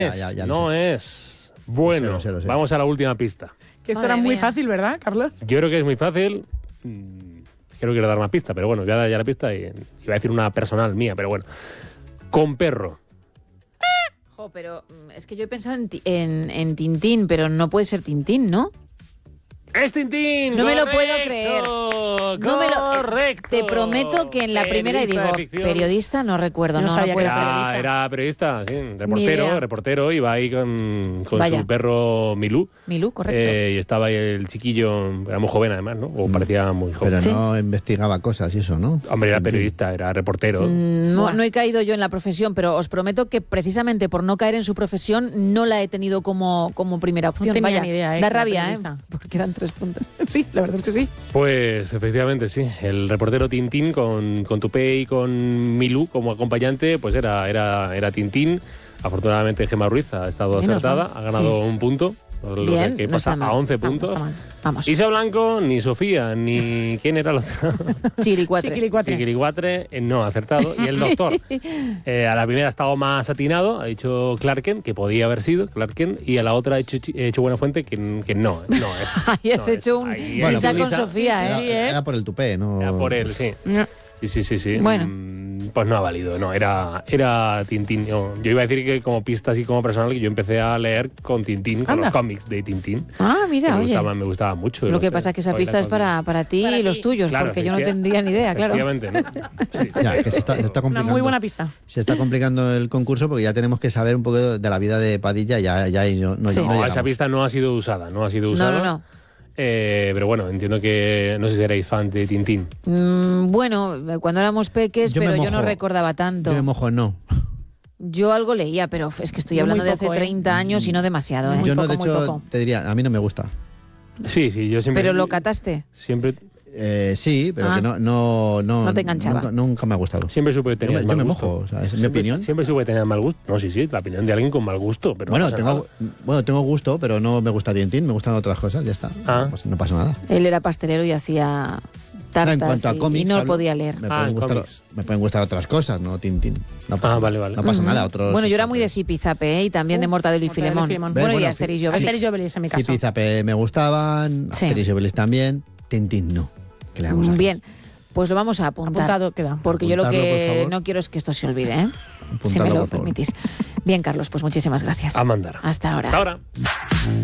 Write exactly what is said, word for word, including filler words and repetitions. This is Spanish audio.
Ya, ya, ya no sé. es. Bueno, Lo sé, lo sé, lo sé. vamos a la última pista. Que esto Madre era muy mía. fácil, ¿verdad, Carlos? Yo creo que es muy fácil. Mm, Creo que quiero dar más pista, pero bueno, voy a dar ya la pista y iba a decir una personal mía, pero bueno. Con perro. Jo, pero mm, es que yo he pensado en, ti- en, en Tintín, pero no puede ser Tintín, ¿no? ¡Es Tintín! No me lo ¡Correcto! puedo creer. No me lo- ¡Correcto! Te prometo que en la primera y Periodista digo, de ficción. periodista, no recuerdo, Yo no no, sabía no puede que ser. era Era, era periodista, sí, idea. reportero, reportero, iba ahí con, con Vaya. su perro Milú. Milú, correcto. Eh, y estaba ahí el chiquillo, era muy joven además, ¿no? O parecía muy joven. Pero Sí. no investigaba cosas y eso, ¿no? Hombre, era Tintín. periodista, era reportero. Mm, No, Buah. no he caído yo en la profesión, pero os prometo que precisamente por no caer en su profesión no la he tenido como, como primera opción. tenía Vaya, ni idea, ¿eh? da que era rabia, ¿eh? periodista. Porque eran tres puntos. Sí, la verdad es que sí. Pues efectivamente, sí. El reportero Tintín con, con Tupé y con Milú como acompañante, pues era, era, era Tintín. Afortunadamente Gemma Ruiz ha estado Menos acertada, mal. ha ganado Sí. un punto. O sea, Bien, que no pasa está mal. a once Vamos, puntos. está mal. Vamos. Isa Blanco, ni Sofía, ni... ¿Quién era el otro? Chiricuatre. Chiquilicuatre. Chiquilicuatre, eh, no ha acertado. Y el doctor, eh, a la primera ha estado más atinado, ha dicho Clarken, que podía haber sido Clarken, y a la otra ha hecho, Chi- ha hecho Buena Fuente, que, que no, no es. Ahí has no hecho es. un Ahí Bueno, Isa hay con Isa. Sofía, Era, ¿eh? Sí, ¿eh? era por el tupé, ¿no? Era por él, sí. No. Sí, sí, sí, sí. Bueno. Mm, Pues no ha valido, no, era, era Tintín. Yo, yo iba a decir que como pista así como personal, que yo empecé a leer con Tintín, con Anda. los cómics de Tintín. Ah, que mira, me, oye. gustaba, me gustaba mucho. Lo los que tres. pasa es que esa Hoy pista la es para, con- para ti Para y los ti. tuyos, Claro, porque yo no efectiva- tendría ni idea, claro. Efectivamente, ¿no? Sí. Ya, que se está, se está Una complicando. muy buena pista. Se está complicando el concurso porque ya tenemos que saber un poco de la vida de Padilla. Ya, ya ahí no, no, Sí. no No, llegamos. esa pista no ha sido usada, no ha sido No, usada. no, no. Eh, pero bueno, entiendo que no sé si erais fan de Tintín. Mm, bueno, cuando éramos peques, Yo me pero yo no mojo. recordaba tanto. Yo me mojo, no. Yo algo leía, pero es que estoy Yo hablando muy de hace poco, ¿eh? treinta años y no demasiado, ¿eh? Muy yo no, poco, de muy hecho, poco. te diría, a mí no me gusta. Sí, sí, yo siempre. Pero lo cataste. Siempre, Eh, sí, pero Ah. que no, no, no, No te enganchaba. Nunca, nunca me ha gustado. siempre supe que Yo tenías me, yo mal me gusto. mojo, o sea, es mi Siempre- opinión. Siempre supe que tenías mal gusto. No, sí, sí, la opinión de alguien con mal gusto. Pero no Bueno, pasa tengo, nada. bueno, tengo gusto, pero no me gusta Tintín, me gustan otras cosas, ya está. Ah. Pues no pasa nada. Él era pastelero y hacía No, tartas en cuanto a y- cómics, y no hablo- podía leer. Me, Ah, pueden en gustar, cómics. me pueden gustar otras cosas, no Tintín. No pasa, Ah, vale, vale. No pasa Ujú. nada. Otros, Bueno, yo era eso, muy de pues. Zipizape, ¿eh? Y también de Uh, Mortadelo y Mortadelo y Filemón. Filemón. Bueno, y Bueno, Asterix y Obelix. Asterix y Obelix, en mi caso. Zipizape me gustaban, Sí. Asterix y Obelix también, Tintín no. ¿Qué le vamos a hacer? Bien, pues lo vamos a apuntar. Apuntado queda. Porque yo lo Apuntarlo, por que favor. no quiero es que esto se olvide, ¿eh? Si Apuntarlo, me lo por favor. permitís. Bien, Carlos, pues muchísimas gracias. A mandar. Hasta ahora. Hasta ahora.